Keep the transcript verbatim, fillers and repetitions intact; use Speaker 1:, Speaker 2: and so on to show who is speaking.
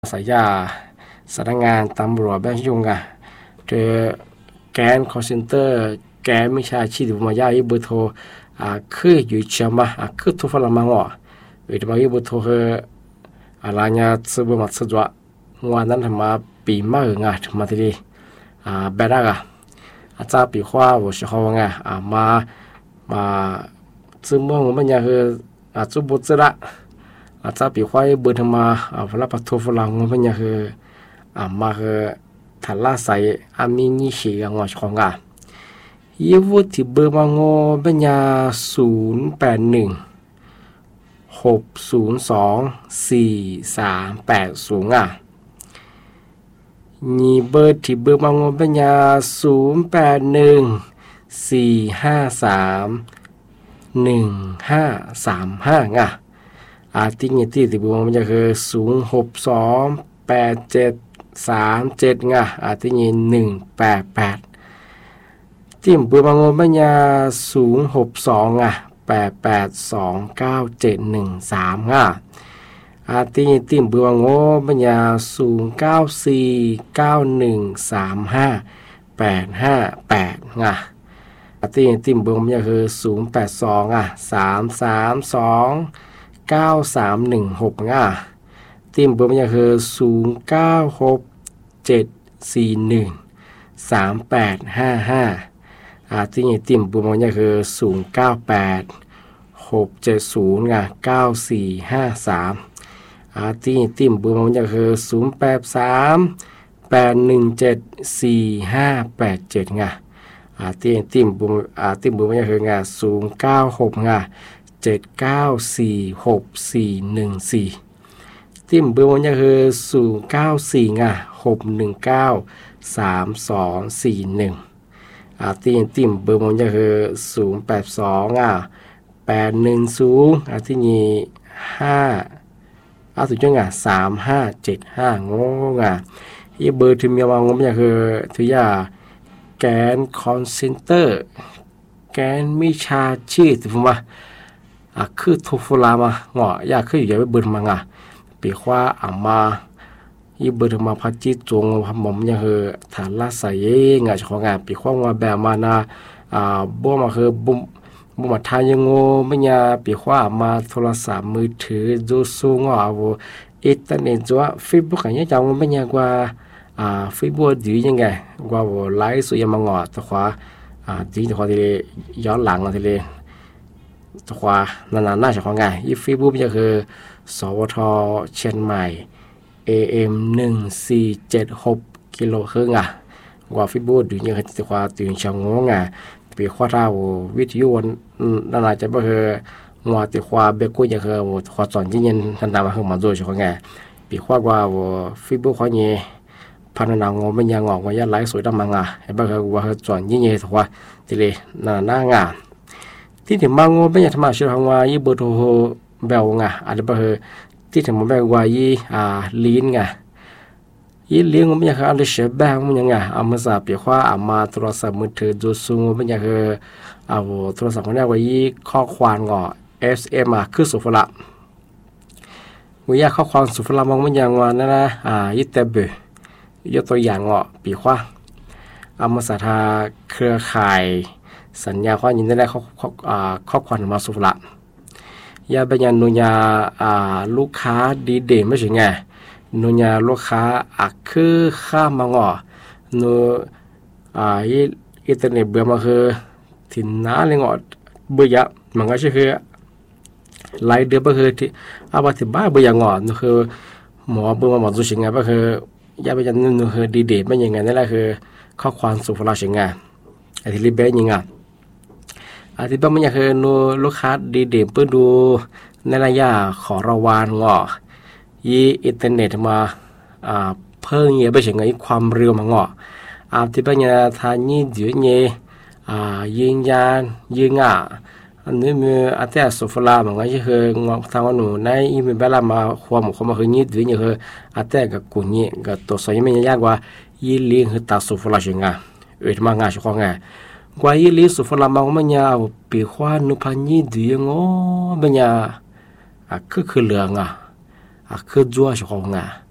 Speaker 1: สายาสำนักงานตำรวจแบงค์ยุงอ่ะเจอแกนคอลเซ็นเตอร์แกนมิชาชีพมายาอีเบอร์โทรอ่าคืออยู่เชียมาอ่าคือทุกคนละมังอ่ะเออที่มาอีเบอร์โทรคืออะไรเนี่ยซื้อมาซื้อจ้ะงานนั้นทำมาปีมากงานทำมาทีนี้อ่าแบบนั้นอ่ะอาจารย์ปีขว้าว่าสิเขาว่าไงอ่ามามาซื้อเมืองมันยังคืออ่าจุบุตรละอาจารย์ปีขว้าเบอร์ทำมาอ่าเวลาปัทโทฝรั่งมันยังคืออ่ามาคือทันลาใส่อามินิชีกับงอชของอ่ะยี่วุฒิเบอร์มังโง่เป็นยาศูนย์แปดหนึ่งหกศูนย์สองสี่สามแปดศูนย์อ่ะยี่เบอร์ที่เบอร์มังโง่เป็นยาศูนย์แปดหนึ่งสี่ห้าสามหนึ่งห้าสามห้าอ่ะอาทิตย์นี้ที่ที่เบอร์มังเป็นยาคือศูนย์หกสองแปดเจ็ดสามเจ็ดงะอาทิตย์นี้หนึ่งแปดแปดจิ้มเบอร์บางโงปัญญาศูนย์หกสองอ่ะแปดแปดสองเก้าเจ็ดหนึ่งสามงะอาทิตย์นี้จิ้มเบอร์บางโงปัญญาศูนย์เก้าสี่เก้าหนึ่งสามห้าแปดห้าแปดงะอาทิตย์นี้จิ้มเบอร์ปัญญาคือศูนย์แปดสองอ่ะสามสามสองเก้าสามหนึ่งหกงะทีมเบอร์มันคือศูนย์เก้าหกเจ็ดสี่หนึ่งสามแปดห้าห้าอาที่นี่ทีมเบอร์มันคือศูนย์เก้าแปดหกเจ็ดศูนย์อ่ะเก้าสี่ห้าสามอาที่นี่ทีมเบอร์มันคือศูนย์แปดสามแปดหนึ่งเจ็ดสี่ห้าแปดเจ็ดอ่ะอาที่นี่ทีมเบอร์อาทีมเบอร์มันคืองาศูนย์เก้าหกอ่ะเจ็ดเก้าสี่หกสี่หนึ่งสี่ทีมเบอร์มันคือศูนย์เก้าสี่อ่ะหกหนึ่งเก้าสามสองสี่หนึ่งอาทีมทีมเบอร์มันคือศูนย์แปดสองอ่ะแปดหนึ่งศูนย์อาที่นี้ห้าอาสุดจังอ่ะสามห้าเจ็ดห้างงอ่ะอีเบอร์ที่มีวางมันคือทุยาแกนคอนเซนเตอร์แกนมิชาชีพถูกไหมอ่ะคือทุฟลามาเงาะอยากคืออยู่ในเบอร์มังอ่ะปีขว้าอามาอีเบอร์มาพัดจีจงพมมยังคือฐานลาใส่เองอ่ะของงานปีขว้าว่าแบบมานาอ่าบ่มาคือบุบุมาทายังโง่ไม่ยาปีขว้ามาโทรศัพท์มือถือดูซูงอ่ะว่าอินเทอร์เน็ตจ้ะเฟซบุ๊กอะไรจังไม่ยากว่าอ่าเฟซบุ๊กดียังไงว่าว่าไลฟ์สุดยังมังอ่ะตัวขว้าอ่าดีตัวขว้าที่ย้อนหลังอ่ะที่เลยตัวขว้านานๆน่าจะของงานอีเฟซบุ๊กยังคือสวทเชียงใหม่ เอ เอ็ม หนึ่งสี่เจ็ดหกกิโลครึ่งอ่ะว่าฟิบูดูยังติดความตื่นเช้างงอ่ะปีข้อเท้าวิทยุนั่นอาจจะเป็นว่าติดความเบกุยยังคือความสอนที่ยันทันตามมาคือมาด้วยใช่ไหมปีข้อว่าฟิบูข้อนี้พันนางงไม่ยังงอกว่ายันไลฟ์สวยดำมังอ่ะไอ้บ้าคือว่าสอนยิ่งยิ่งถือว่าทีเลยน่าหน้างอ่ะที่ถึงมังงไม่ยังทำมาชื่อของว่ายี่เบอร์โทรเบลงอ่ะอาจจะเป็นที่ถึงมันแบบว่ายี่อ่าลิ้นไงยี่ลิ้นมันยังคืออันเดชแบงมันยังไงเอามาสับเปียกว่าเอามาโทรศัพท์มือถือดูซูมมันยังคือเอาโทรศัพท์มันเรียกว่ายี่ข้อความก่อ เอส เอ็ม อ่ะคือสุฟละวิยาข้อความสุฟละมันยังว่านั่นนะอ่ายี่เตเบยกตัวอย่างก่อเปียกว่าเอามาสัทธาเครือข่ายสัญญาข้อยินได้ข้อข้ออ่าข้อความมาสุฟละยาเป็นยานุยาอ่าลูกค้าดีเด่นไม่ใช่ไงนุยาลูกค้าอักคือข้ามังอ่ะนูอ่าอินเทอร์เน็ตเบื่อมาคือถิ่นน้าเลยงอเบื่อมันก็ใช่คือไล่เดือบก็คือที่อาบัติบ้าเบื่องอนูคือหมอเบื่อมาหมอสุชิงไงก็คือยาเป็นยานูคือดีเด่นไม่ยังไงนั่นแหละคือข้อความสุภาพชิงไงไอ้ที่ริบเบ้ยังไงอาทิตย์บ้างมันอยากคือนูลูกค้าดีเด่นเพื่อดูในระยะขอระวานงอยี่อินเทอร์เน็ตมาอ่าเพิ่งเงี้ยไปถึงไอ้ความเร็วมางออาทิตย์บ้างเนี่ยทานยี่เดี๋ยวเนี่ยอ่ายิงยานยิงอ่ะอันนี้มีอาทิตย์สุฟลามันก็คืองอทางว่าหนูในอีเมลเวลามาความความมาคือยี่เดี๋ยวเนี่ยคืออาทิตย์กับกุญแจกับตัวสายไม่ยากว่ายี่เลี้ยงคือตาสุฟลาชิงอ่ะเอ็ดมางาชิคองไงกว่ายี่ลิสุฟลามองมันยาวปีขวานุพันยี่ดีงอมันยาอ่ะคือคือเหลืองอ่ะอ่ะคือจั่วชิคองไง